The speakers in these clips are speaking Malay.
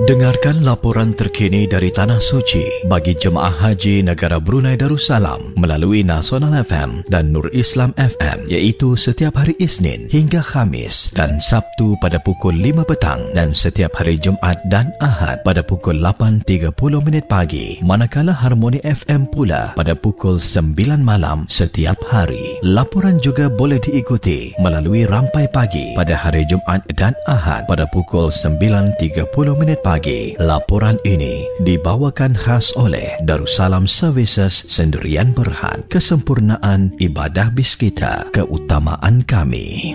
Dengarkan laporan terkini dari Tanah Suci bagi jemaah haji negara Brunei Darussalam melalui Nasional FM dan Nur Islam FM, iaitu setiap hari Isnin hingga Khamis dan Sabtu pada pukul 5 petang dan setiap hari Jumaat dan Ahad pada pukul 8.30 pagi, manakala Harmoni FM pula pada pukul 9 malam setiap hari. Laporan juga boleh diikuti melalui Rampai Pagi pada hari Jumaat dan Ahad pada pukul 9.30 pagi. Laporan ini dibawakan khas oleh Darussalam Services Sendirian Berhad. Kesempurnaan ibadah bis kita, keutamaan kami.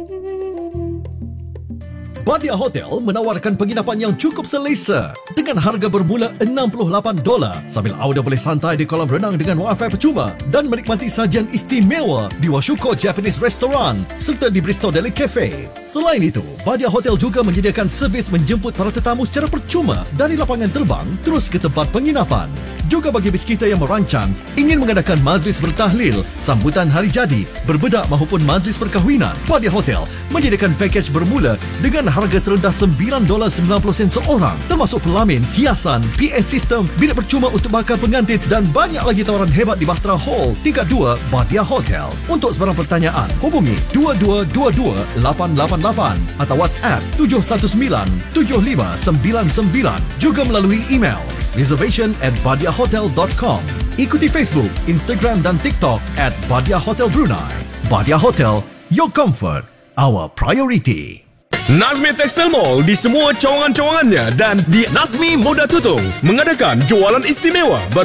Badia Hotel menawarkan penginapan yang cukup selesa dengan harga bermula $68 sambil anda boleh santai di kolam renang dengan wifi percuma dan menikmati sajian istimewa di Washuko Japanese Restaurant serta di Bristol Deli Cafe. Selain itu, Badia Hotel juga menyediakan servis menjemput para tetamu secara percuma dari lapangan terbang terus ke tempat penginapan. Juga bagi bis kita yang merancang ingin mengadakan majlis bertahlil, sambutan hari jadi, berbedak maupun majlis perkahwinan, Badia Hotel menyediakan pakej bermula dengan harga serendah $9.90 seorang, termasuk pelamin, hiasan, PA sistem, bilik percuma untuk bakal pengantin dan banyak lagi tawaran hebat di Bahtera Hall tingkat 2 Badia Hotel. Untuk sebarang pertanyaan, hubungi 2222-888 atau WhatsApp 719-7599, juga melalui email reservation@badiahotel.com. Ikuti Facebook, Instagram dan TikTok @Badia Hotel Brunei. Badia Hotel, your comfort, our priority. Nazmi Textile Mall di semua cawangan-cawangannya dan di Nazmi Muda Tutung mengadakan jualan istimewa